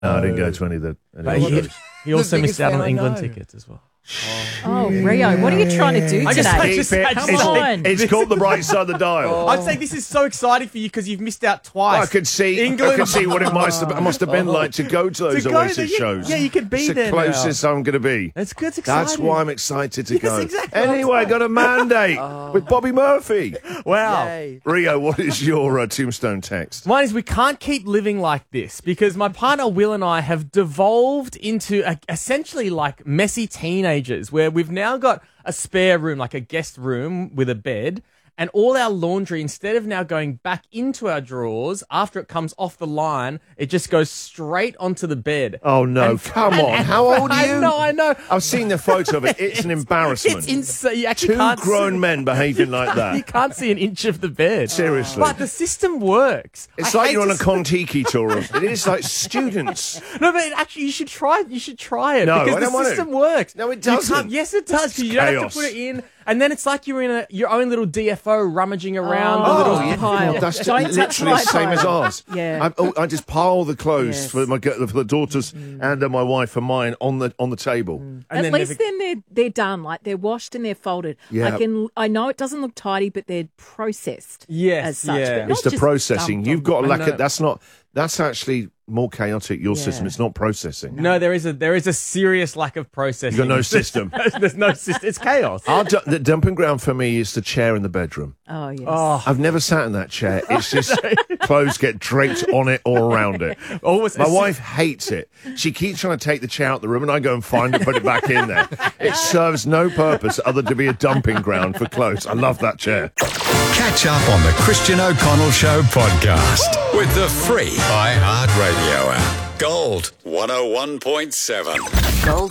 No, I didn't go to any of the. But he also The missed out on biggest England fan I know. tickets as well. Oh, Rio, what are you trying to do I just- today? I just- Come on. It's called the right side of the dial. I'm saying this is so exciting for you because you've missed out twice. I could see. England. I could see what it must have been like to go to those To go Oasis there, shows. yeah, you could be it's there the now. closest I'm going to be. That's good. It's exciting. That's why I'm excited to Yes, go. exactly. Anyway, I got a mandate with Bobby Murphy. Wow. Yay. Rio, what is your tombstone text? Mine is we can't keep living like this because my partner Will and I have devolved into essentially like messy teenagers where we've now got a spare room, like a guest room with a bed, and all our laundry, instead of now going back into our drawers after it comes off the line, it just goes straight onto the bed. Oh, no. Come on. How old are you? I know. I've seen the photo of it. It's an embarrassment. It's insane. You actually Two can't grown see, men behaving like You that. can't see an inch of the bed. Seriously. But the system works. It's I like hate you're on to a say- Kon-Tiki tour. It is like students. No, but actually, you should try it. You should try it No, because I the don't want to. system works. No, it You doesn't. can't- Yes, it does. 'Cause It's you don't have chaos. to put it in, and then it's like you're in your own little DFO rummaging around the Oh, little yeah. pile. That's Don't touch literally my the same pile. as ours. Yeah. I just pile the clothes Yes. for the daughters and my wife and mine on the table. And At then least then they're done, like they're washed and they're folded. Yeah. I know it doesn't look tidy, but they're processed. Yes, as such. yeah. But not It's the just processing. dumped You've on got to I lack know. it. That's actually more chaotic. Your system. It's not processing. No, there is a serious lack of processing. You've got no system. There's no system. It's chaos. The dumping ground for me is the chair in the bedroom. Oh yes. Oh, I've never sat in that chair. It's just clothes get draped on it or around it. always. My wife hates it. She keeps trying to take the chair out of the room, and I go and find it, put it back in there. It serves no purpose other to be a dumping ground for clothes. I love that chair. Catch up on the Christian O'Connell Show podcast with the free iHeartRadio app. Gold 101.7. Gold